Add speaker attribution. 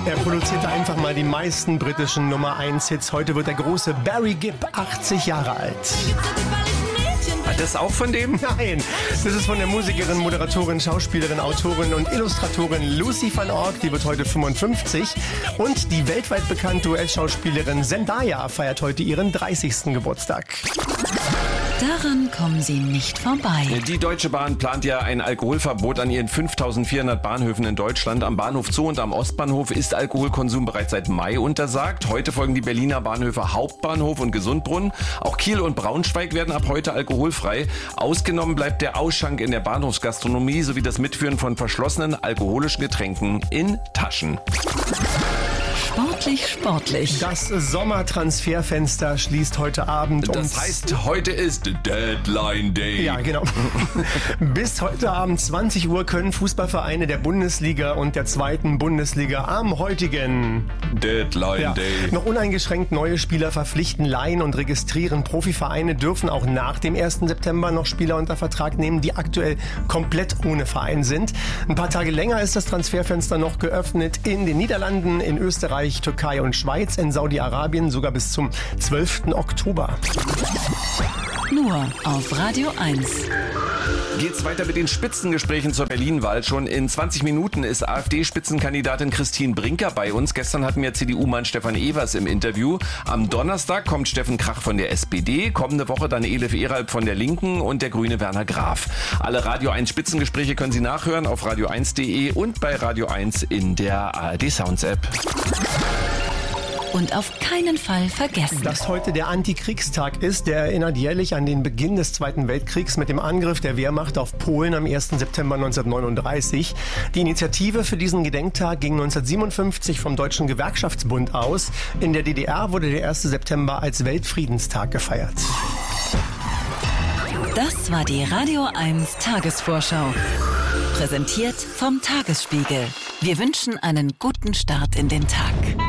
Speaker 1: Er produzierte einfach mal die meisten britischen Nummer-1-Hits. Heute wird der große Barry Gibb 80 Jahre alt.
Speaker 2: Hat das auch von dem?
Speaker 1: Nein, das ist von der Musikerin, Moderatorin, Schauspielerin, Autorin und Illustratorin Lucy van Ork. Die wird heute 55. Und die weltweit bekannte US-Schauspielerin Zendaya feiert heute ihren 30. Geburtstag.
Speaker 3: Daran kommen Sie nicht vorbei.
Speaker 2: Die Deutsche Bahn plant ja ein Alkoholverbot an ihren 5400 Bahnhöfen in Deutschland. Am Bahnhof Zoo und am Ostbahnhof ist Alkoholkonsum bereits seit Mai untersagt. Heute folgen die Berliner Bahnhöfe Hauptbahnhof und Gesundbrunnen. Auch Kiel und Braunschweig werden ab heute alkoholfrei. Ausgenommen bleibt der Ausschank in der Bahnhofsgastronomie sowie das Mitführen von verschlossenen alkoholischen Getränken in Taschen.
Speaker 3: Sportlich.
Speaker 1: Das Sommertransferfenster schließt heute Abend.
Speaker 2: Das heißt, heute ist Deadline Day.
Speaker 1: Ja, genau. Bis heute Abend 20 Uhr können Fußballvereine der Bundesliga und der zweiten Bundesliga am heutigen
Speaker 2: Deadline Day
Speaker 1: noch uneingeschränkt neue Spieler verpflichten, leihen und registrieren. Profivereine dürfen auch nach dem 1. September noch Spieler unter Vertrag nehmen, die aktuell komplett ohne Verein sind. Ein paar Tage länger ist das Transferfenster noch geöffnet in den Niederlanden, in Österreich, Türkei und Schweiz, in Saudi-Arabien sogar bis zum 12. Oktober.
Speaker 3: Nur auf Radio 1.
Speaker 2: Geht's weiter mit den Spitzengesprächen zur Berlin-Wahl. Schon in 20 Minuten ist AfD-Spitzenkandidatin Christine Brinker bei uns. Gestern hatten wir CDU-Mann Stefan Evers im Interview. Am Donnerstag kommt Steffen Krach von der SPD. Kommende Woche dann Elif Eralb von der Linken und der Grüne Werner Graf. Alle Radio 1 Spitzengespräche können Sie nachhören auf radio1.de und bei Radio 1 in der ARD Sounds App.
Speaker 3: Und auf keinen Fall vergessen,
Speaker 1: dass heute der Antikriegstag ist. Der erinnert jährlich an den Beginn des Zweiten Weltkriegs mit dem Angriff der Wehrmacht auf Polen am 1. September 1939. Die Initiative für diesen Gedenktag ging 1957 vom Deutschen Gewerkschaftsbund aus. In der DDR wurde der 1. September als Weltfriedenstag gefeiert.
Speaker 3: Das war die Radio 1 Tagesvorschau. Präsentiert vom Tagesspiegel. Wir wünschen einen guten Start in den Tag.